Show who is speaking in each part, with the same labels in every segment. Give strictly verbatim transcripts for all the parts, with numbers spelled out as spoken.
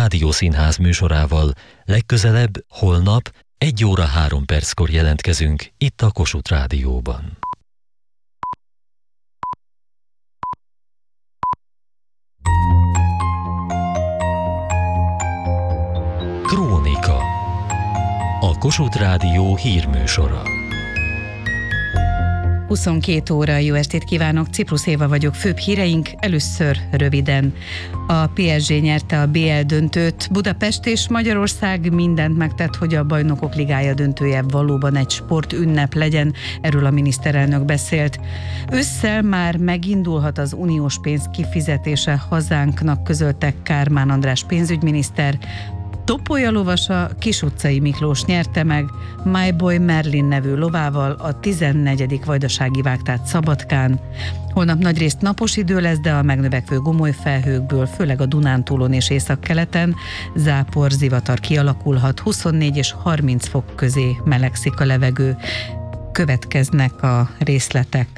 Speaker 1: Rádiószínház műsorával legközelebb holnap egy óra három perckor jelentkezünk itt a Kossuth Rádióban. Krónika. A Kossuth Rádió hírműsora.
Speaker 2: huszonkét óra, jó estét kívánok, Ciprus Éva vagyok, főbb híreink, először röviden. A pé es gé nyerte a bé el döntőt, Budapest és Magyarország mindent megtett, hogy a Bajnokok Ligája döntője valóban egy sportünnep legyen, erről a miniszterelnök beszélt. Ősszel már megindulhat az uniós pénz kifizetése hazánknak, közölte Kármán András pénzügyminiszter. Topolya lovasa Kis-utcai Miklós nyerte meg My Boy Merlin nevű lovával a tizennegyedik vajdasági vágtát Szabadkán. Holnap nagyrészt napos idő lesz, de a megnövekvő gomolyfelhőkből, főleg a Dunántúlon és északkeleten zápor, zivatar kialakulhat, huszonnégy és harminc fok közé melegszik a levegő. Következnek a részletek.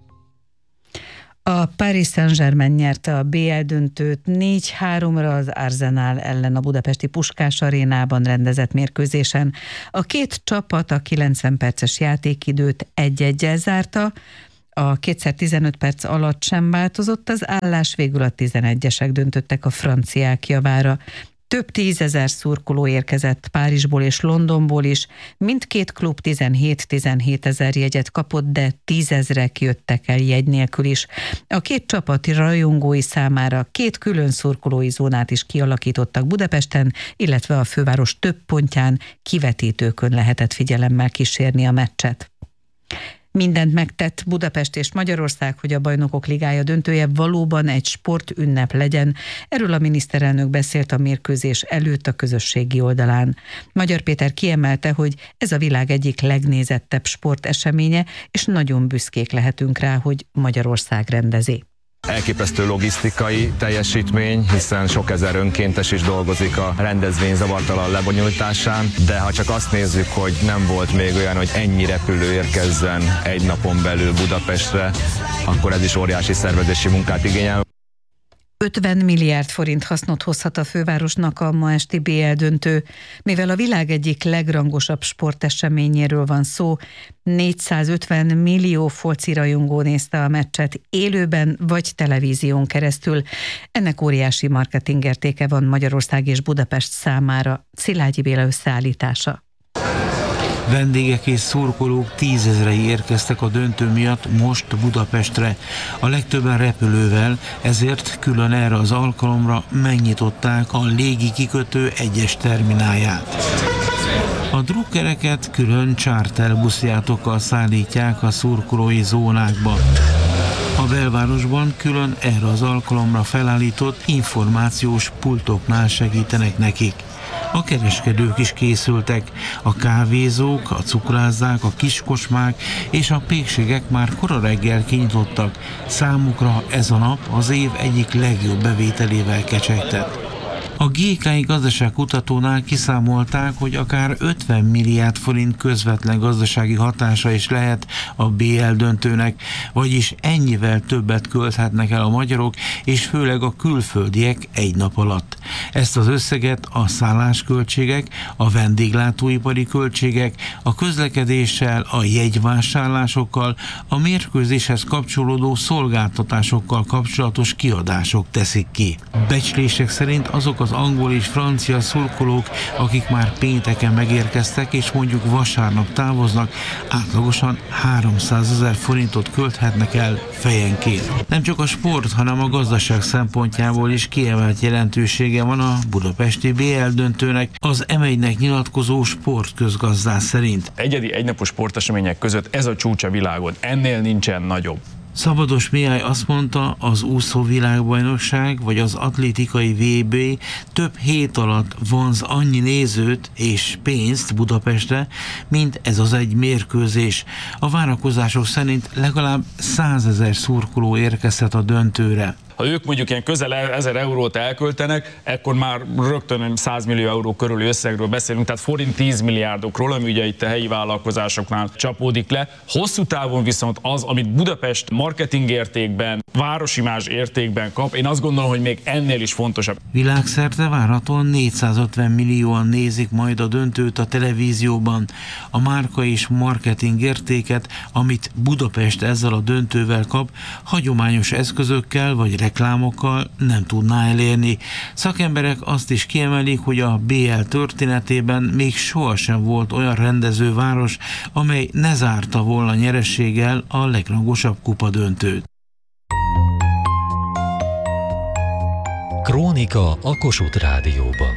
Speaker 2: A Paris Saint-Germain nyerte a bé el döntőt négy háromra az Arsenal ellen a budapesti Puskás arénában rendezett mérkőzésen. A két csapat a kilencven perces játékidőt egy-egyel zárta, a kétszer tizenöt perc alatt sem változott az állás, végül a tizenegyesek döntöttek a franciák javára. Több tízezer szurkoló érkezett Párizsból és Londonból is, mindkét klub tizenhét-tizenhét ezer jegyet kapott, de tízezrek jöttek el jegy nélkül is. A két csapat rajongói számára két külön szurkolói zónát is kialakítottak Budapesten, illetve a főváros több pontján kivetítőkön lehetett figyelemmel kísérni a meccset. Mindent megtett Budapest és Magyarország, hogy a Bajnokok Ligája döntője valóban egy sportünnep legyen. Erről a miniszterelnök beszélt a mérkőzés előtt a közösségi oldalán. Magyar Péter kiemelte, hogy ez a világ egyik legnézettebb sporteseménye, és nagyon büszkék lehetünk rá, hogy Magyarország rendezi.
Speaker 3: Elképesztő logisztikai teljesítmény, hiszen sok ezer önkéntes is dolgozik a rendezvény zavartalan lebonyolításán, de ha csak azt nézzük, hogy nem volt még olyan, hogy ennyi repülő érkezzen egy napon belül Budapestre, akkor ez is óriási szervezési munkát igényel.
Speaker 2: ötven milliárd forint hasznot hozhat a fővárosnak a ma esti bé el döntő, mivel a világ egyik legrangosabb sporteseményéről van szó. négyszázötven millió foci rajongó nézte a meccset élőben vagy televízión keresztül. Ennek óriási marketingértéke van Magyarország és Budapest számára. Szilágyi Béla összeállítása.
Speaker 4: Vendégek és szurkolók tízezrei érkeztek a döntő miatt most Budapestre. A legtöbben repülővel, ezért külön erre az alkalomra megnyitották a légi kikötő egyes terminálját. A drukkereket külön charterbuszjátokkal szállítják a szurkolói zónákba. A belvárosban külön erre az alkalomra felállított információs pultoknál segítenek nekik. A kereskedők is készültek, a kávézók, a cukrászák, a kiskocsmák és a pékségek már kora reggel kinyitottak. Számukra ez a nap az év egyik legjobb bevételével kecsegtet. A gé ká i gazdaságkutatónál kiszámolták, hogy akár ötven milliárd forint közvetlen gazdasági hatása is lehet a bé el döntőnek, vagyis ennyivel többet költhetnek el a magyarok, és főleg a külföldiek egy nap alatt. Ezt az összeget a szállásköltségek, a vendéglátóipari költségek, a közlekedéssel, a jegyvásárlásokkal, a mérkőzéshez kapcsolódó szolgáltatásokkal kapcsolatos kiadások teszik ki. Becslések szerint azok az angol és francia szurkolók, akik már pénteken megérkeztek és mondjuk vasárnap távoznak, átlagosan háromszázezer forintot költhetnek el fejenként. Nem csak a sport, hanem a gazdaság szempontjából is kiemelt jelentősége van a budapesti bé el döntőnek, az em egynek nyilatkozó sportközgazdász szerint.
Speaker 5: Egyedi egynapos sportesemények között ez a csúcs a világon, ennél nincsen nagyobb.
Speaker 4: Szabados Mihály azt mondta, az úszó világbajnokság vagy az atlétikai vé bé több hét alatt vonz annyi nézőt és pénzt Budapestre, mint ez az egy mérkőzés. A várakozások szerint legalább százezer szurkoló érkezhet a döntőre.
Speaker 5: Ha ők mondjuk ilyen közel ezer eurót elköltenek, akkor már rögtön száz millió euró körüli összegről beszélünk, tehát forint tíz milliárdokról, ami ugye itt a helyi vállalkozásoknál csapódik le. Hosszú távon viszont az, amit Budapest marketing értékben, városimázs értékben kap, én azt gondolom, hogy még ennél is fontosabb.
Speaker 4: Világszerte várhatóan négyszázötven millióan nézik majd a döntőt a televízióban. A márka és marketing értéket, amit Budapest ezzel a döntővel kap, hagyományos eszközökkel vagy reklámokkal nem tudná elérni. Szakemberek azt is kiemelik, hogy a bé el történetében még sohasem volt olyan rendezőváros, amely ne zárta volna nyereséggel a legrangosabb kupadöntőt.
Speaker 1: Krónika a Kossuth Rádióban.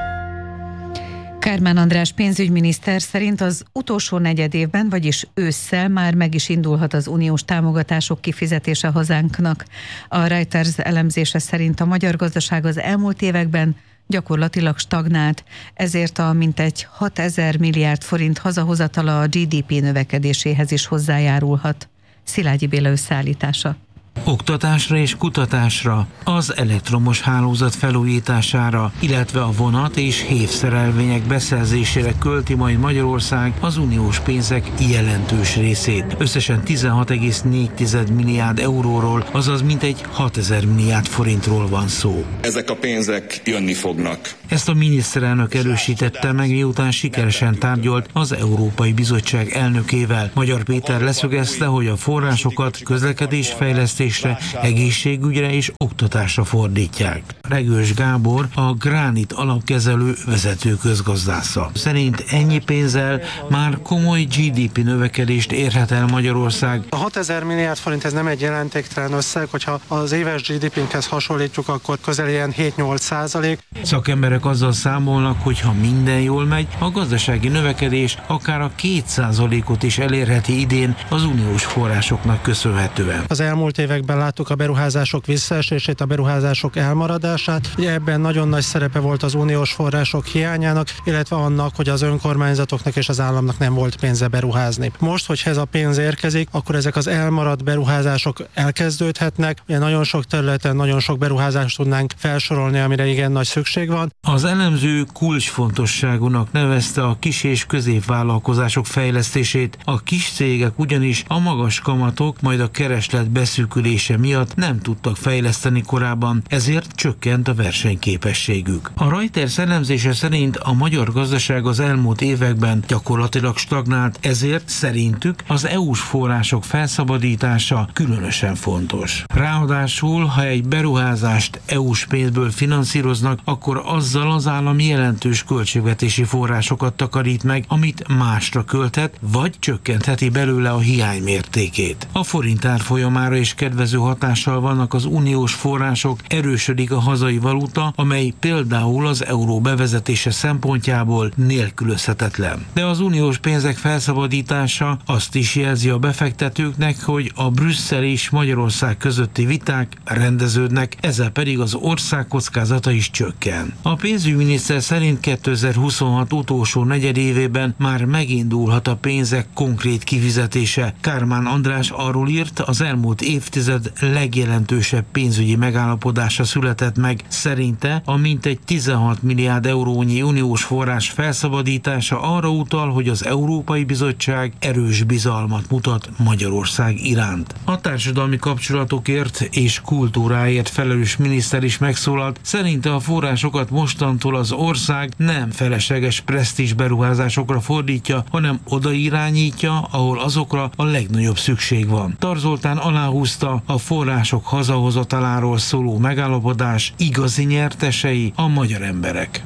Speaker 2: Kármán András pénzügyminiszter szerint az utolsó negyedévben, vagyis ősszel már meg is indulhat az uniós támogatások kifizetése hazánknak. A Reuters elemzése szerint a magyar gazdaság az elmúlt években gyakorlatilag stagnált, ezért a mintegy hatezer milliárd forint hazahozatala a gé dé pé növekedéséhez is hozzájárulhat. Szilágyi Béla összeállítása.
Speaker 4: Oktatásra és kutatásra, az elektromos hálózat felújítására, illetve a vonat és hévszerelvények beszerzésére költi majd Magyarország az uniós pénzek jelentős részét. Összesen tizenhat egész négy milliárd euróról, azaz mintegy hatezer milliárd forintról van szó.
Speaker 6: Ezek a pénzek jönni fognak.
Speaker 4: Ezt a miniszterelnök erősítette meg, miután sikeresen tárgyalt az Európai Bizottság elnökével. Magyar Péter leszögezte, hogy a forrásokat közlekedésfejlesztésre, egészségügyre és oktatásra fordítják. Regős Gábor, a Gránit alapkezelő vezető közgazdásza szerint ennyi pénzzel már komoly gé dé pé növekedést érhet el Magyarország.
Speaker 7: A hatezer milliárd forint ez nem egy jelentéktelen összeg, hogyha az éves gé dé pénkhez hasonlítjuk, akkor közel ilyen hét-nyolc százalék.
Speaker 4: Szakemberek azzal számolnak, hogy ha minden jól megy, a gazdasági növekedés akár a két százalékot is elérheti idén az uniós forrásoknak köszönhetően.
Speaker 7: Az elmúlt években láttuk a beruházások visszaesését, a beruházások elmaradását. Ugye ebben nagyon nagy szerepe volt az uniós források hiányának, illetve annak, hogy az önkormányzatoknak és az államnak nem volt pénze beruházni. Most, hogyha ez a pénz érkezik, akkor ezek az elmaradt beruházások elkezdődhetnek. Ugye nagyon sok területen nagyon sok beruházást tudnánk felsorolni, amire igen nagy szükség van.
Speaker 4: Az elemző kulcsfontosságúnak nevezte a kis- és középvállalkozások fejlesztését. A kis cégek ugyanis a magas kamatok, majd a kereslet beszűkülése miatt nem tudtak fejleszteni korábban, ezért csökkent a versenyképességük. A Reuters elemzése szerint a magyar gazdaság az elmúlt években gyakorlatilag stagnált, ezért szerintük az é u-s források felszabadítása különösen fontos. Ráadásul, ha egy beruházást é u-s pénzből finanszíroznak, akkor azzal az állam jelentős költségvetési forrásokat takarít meg, amit másra költhet, vagy csökkentheti belőle a hiány mértékét. A forint árfolyamára is kedvező hatással vannak az uniós források, erősödik a hazai valuta, amely például az euró bevezetése szempontjából nélkülözhetetlen. De az uniós pénzek felszabadítása azt is jelzi a befektetőknek, hogy a Brüsszel és Magyarország közötti viták rendeződnek, ezzel pedig az ország kockázata is csökken. A pénzügyminiszter szerint kétezer-huszonhat utolsó negyedévében már megindulhat a pénzek konkrét kifizetése. Kármán András arról írt, az elmúlt évtized legjelentősebb pénzügyi megállapodása született meg. Szerinte a mintegy tizenhat milliárd eurónyi uniós forrás felszabadítása arra utal, hogy az Európai Bizottság erős bizalmat mutat Magyarország iránt. A társadalmi kapcsolatokért és kultúráért felelős miniszter is megszólalt, szerinte a forrásokat mostantól az ország nem felesleges presztízs beruházásokra fordítja, hanem oda irányítja, ahol azokra a legnagyobb szükség van. Tarzoltán aláhúzta, a források hazahozataláról szóló megállapodás igazi nyertesei a magyar emberek.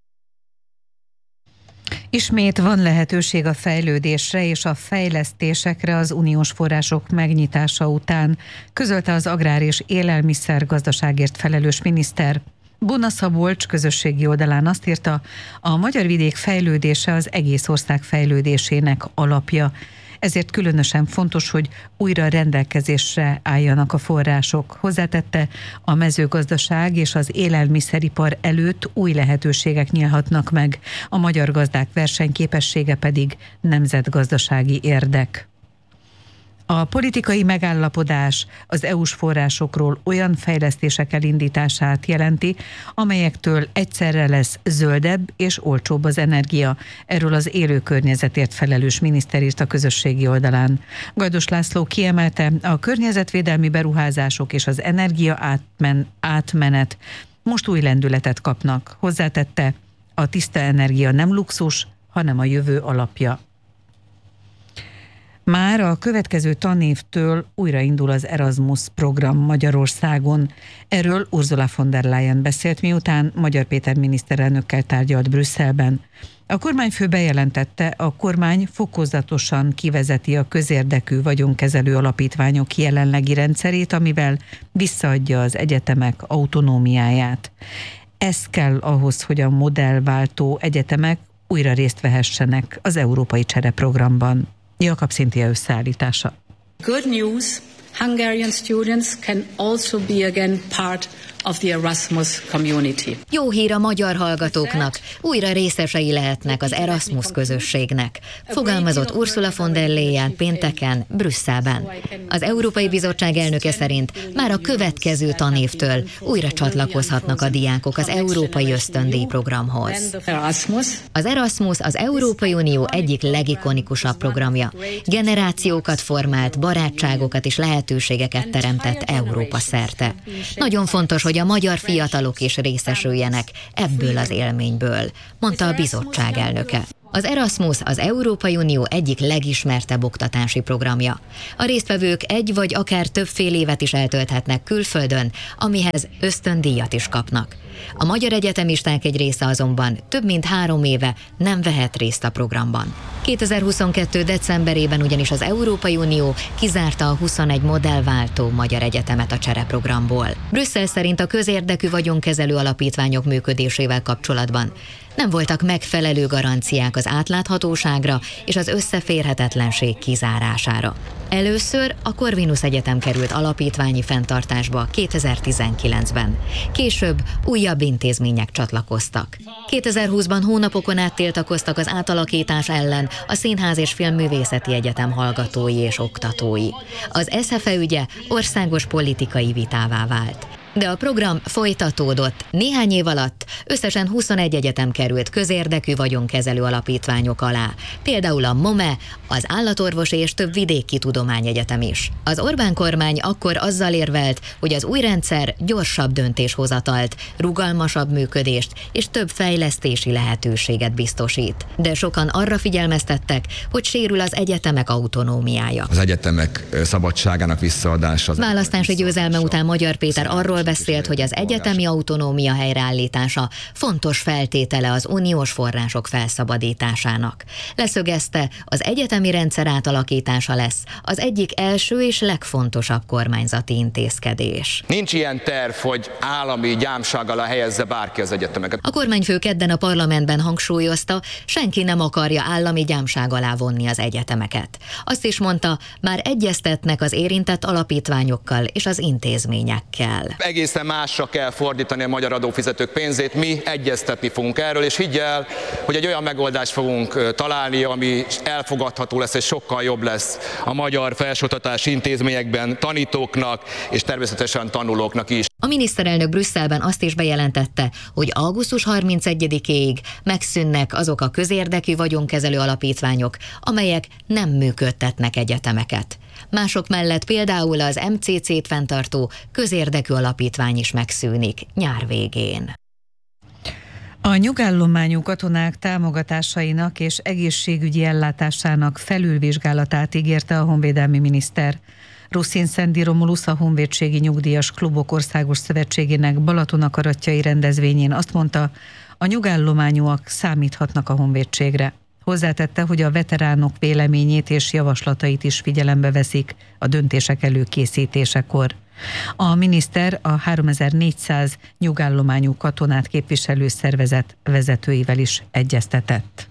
Speaker 2: Ismét van lehetőség a fejlődésre és a fejlesztésekre az uniós források megnyitása után, közölte az agrár- és élelmiszergazdaságért felelős miniszter. Buna Szabolcs közösségi oldalán azt írta, a magyar vidék fejlődése az egész ország fejlődésének alapja. Ezért különösen fontos, hogy újra rendelkezésre álljanak a források. Hozzátette, a mezőgazdaság és az élelmiszeripar előtt új lehetőségek nyílhatnak meg, a magyar gazdák versenyképessége pedig nemzetgazdasági érdek. A politikai megállapodás az é u-s forrásokról olyan fejlesztések elindítását jelenti, amelyektől egyszerre lesz zöldebb és olcsóbb az energia. Erről az élő környezetért felelős miniszter írt a közösségi oldalán. Gajdos László kiemelte, a környezetvédelmi beruházások és az energia átmen, átmenet most új lendületet kapnak. Hozzátette, a tiszta energia nem luxus, hanem a jövő alapja. Már a következő tanévtől újraindul az Erasmus program Magyarországon. Erről Ursula von der Leyen beszélt, miután Magyar Péter miniszterelnökkel tárgyalt Brüsszelben. A kormányfő bejelentette, a kormány fokozatosan kivezeti a közérdekű vagyonkezelő alapítványok jelenlegi rendszerét, amivel visszaadja az egyetemek autonómiáját. Ez kell ahhoz, hogy a modellváltó egyetemek újra részt vehessenek az Európai Csereprogramban. Jakab Szintia összeállítása.
Speaker 8: Good news, Hungarian students can also be again part of the Erasmus community.
Speaker 9: Jó hír a magyar hallgatóknak, újra részesei lehetnek az Erasmus közösségnek, fogalmazott Ursula von der Leyen pénteken Brüsszelben. Az Európai Bizottság elnöke szerint már a következő tanévtől újra csatlakozhatnak a diákok az Európai Ösztöndíj programhoz. Az Erasmus az Európai Unió egyik legikonikusabb programja. Generációkat formált, barátságokat és lehetőségeket teremtett Európa szerte. Nagyon fontos, hogy a magyar fiatalok is részesüljenek ebből az élményből, mondta a bizottság elnöke. Az Erasmus az Európai Unió egyik legismertebb oktatási programja. A résztvevők egy vagy akár több fél évet is eltölthetnek külföldön, amihez ösztöndíjat is kapnak. A magyar egyetemisták egy része azonban több mint három éve nem vehet részt a programban. kétezer-huszonkettő. decemberében ugyanis az Európai Unió kizárta a huszonegy modellváltó magyar egyetemet a csereprogramból. Brüsszel szerint a közérdekű vagyonkezelő alapítványok működésével kapcsolatban nem voltak megfelelő garanciák az átláthatóságra és az összeférhetetlenség kizárására. Először a Corvinus Egyetem került alapítványi fenntartásba kétezer-tizenkilencben. Később újabb intézmények csatlakoztak. kétezer-húszban hónapokon át tiltakoztak az átalakítás ellen a Színház és Filmművészeti Egyetem hallgatói és oktatói. Az eszefe ügye országos politikai vitává vált. De a program folytatódott. Néhány év alatt összesen huszonegy egyetem került közérdekű vagyonkezelő alapítványok alá. Például a MOME, az Állatorvosi és több vidéki tudományegyetem is. Az Orbán kormány akkor azzal érvelt, hogy az új rendszer gyorsabb döntéshozatalt, rugalmasabb működést és több fejlesztési lehetőséget biztosít. De sokan arra figyelmeztettek, hogy sérül az egyetemek autonómiája.
Speaker 3: Az egyetemek szabadságának visszaadása.
Speaker 9: Választási győzelme után Magyar Péter arról beszélt, hogy az egyetemi autonómia helyreállítása fontos feltétele az uniós források felszabadításának. Leszögezte, az egyetemi rendszer átalakítása lesz az egyik első és legfontosabb kormányzati intézkedés.
Speaker 10: Nincs ilyen terv, hogy állami gyámság alá helyezze bárki az egyetemeket.
Speaker 9: A kormányfő kedden a parlamentben hangsúlyozta, senki nem akarja állami gyámság alá vonni az egyetemeket. Azt is mondta, már egyeztetnek az érintett alapítványokkal és az intézményekkel.
Speaker 10: Egészen másra kell fordítani a magyar adófizetők pénzét, mi egyeztetni fogunk erről, és higgy el, hogy egy olyan megoldást fogunk találni, ami elfogadható lesz, és sokkal jobb lesz a magyar felsőoktatási intézményekben tanítóknak, és természetesen tanulóknak is.
Speaker 9: A miniszterelnök Brüsszelben azt is bejelentette, hogy augusztus harmincegyedikéig megszűnnek azok a közérdekű vagyonkezelő alapítványok, amelyek nem működtetnek egyetemeket. Mások mellett például az em cé cét fenntartó közérdekű alapítvány is megszűnik nyár végén.
Speaker 2: A nyugállományú katonák támogatásainak és egészségügyi ellátásának felülvizsgálatát ígérte a honvédelmi miniszter. Ruszin Szendi Romulusz, a Honvédségi Nyugdíjas Klubok Országos Szövetségének Balatonakaratjai rendezvényén azt mondta, a nyugállományúak számíthatnak a honvédségre. Hozzátette, hogy a veteránok véleményét és javaslatait is figyelembe veszik a döntések előkészítésekor. A miniszter a háromezer-négyszáz nyugállományú katonát képviselő szervezet vezetőivel is egyeztetett.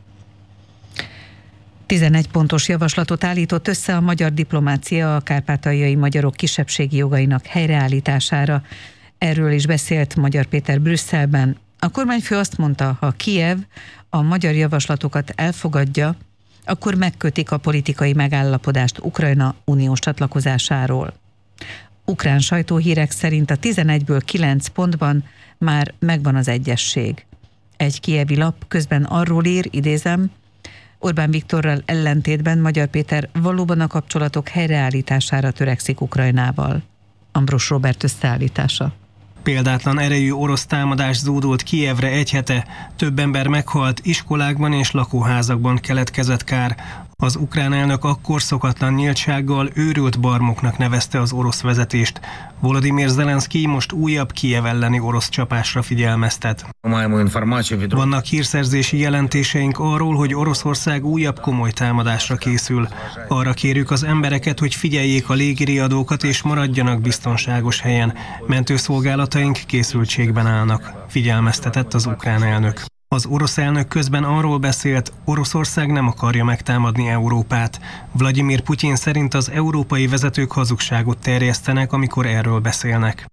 Speaker 2: tizenegy pontos javaslatot állított össze a magyar diplomácia a kárpátaljai magyarok kisebbségi jogainak helyreállítására. Erről is beszélt Magyar Péter Brüsszelben. A kormányfő azt mondta, ha Kijev a magyar javaslatokat elfogadja, akkor megkötik a politikai megállapodást Ukrajna uniós csatlakozásáról. Ukrán sajtóhírek szerint a tizenegyből kilenc pontban már megvan az egyesség. Egy kijevi lap közben arról ír, idézem, Orbán Viktorral ellentétben Magyar Péter valóban a kapcsolatok helyreállítására törekszik Ukrajnával. Ambrus Róbert összeállítása.
Speaker 11: Példátlan erejű orosz támadás zúdult Kijevre egy hete, több ember meghalt, iskolákban és lakóházakban keletkezett kár. Az ukrán elnök akkor szokatlan nyíltsággal őrült barmoknak nevezte az orosz vezetést. Volodymyr Zelenszkij most újabb Kijev elleni orosz csapásra figyelmeztet. Vannak hírszerzési jelentéseink arról, hogy Oroszország újabb komoly támadásra készül. Arra kérjük az embereket, hogy figyeljék a légiriadókat és maradjanak biztonságos helyen. Mentőszolgálataink készültségben állnak, figyelmeztetett az ukrán elnök. Az orosz elnök közben arról beszélt, Oroszország nem akarja megtámadni Európát. Vladimir Putyin szerint az európai vezetők hazugságot terjesztenek, amikor erről beszélnek.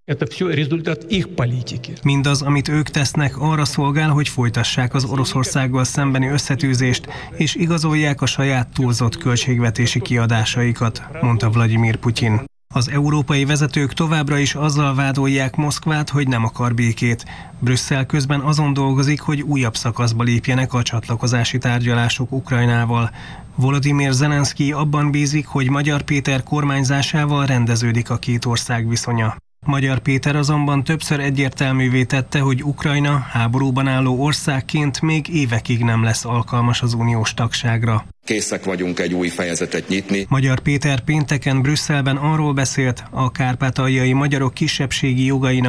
Speaker 11: Mindaz, amit ők tesznek, arra szolgál, hogy folytassák az Oroszországgal szembeni összetűzést, és igazolják a saját túlzott költségvetési kiadásaikat, mondta Vladimir Putyin. Az európai vezetők továbbra is azzal vádolják Moszkvát, hogy nem akar békét. Brüsszel közben azon dolgozik, hogy újabb szakaszba lépjenek a csatlakozási tárgyalások Ukrajnával. Volodymyr Zelenszkij abban bízik, hogy Magyar Péter kormányzásával rendeződik a két ország viszonya. Magyar Péter azonban többször egyértelművé tette, hogy Ukrajna háborúban álló országként még évekig nem lesz alkalmas az uniós tagságra.
Speaker 6: Készek vagyunk egy új fejezetet nyitni.
Speaker 11: Magyar Péter pénteken Brüsszelben arról beszélt, a kárpátaljai magyarok kisebbségi jogainak